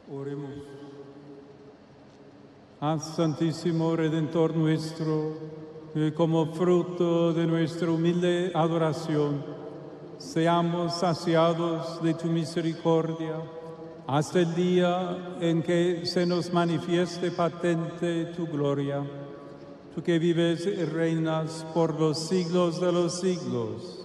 Oremos. Haz, Santísimo Redentor nuestro, que como fruto de nuestra humilde adoración, seamos saciados de tu misericordia hasta el día en que se nos manifieste patente tu gloria. Tú que vives y reinas por los siglos de los siglos.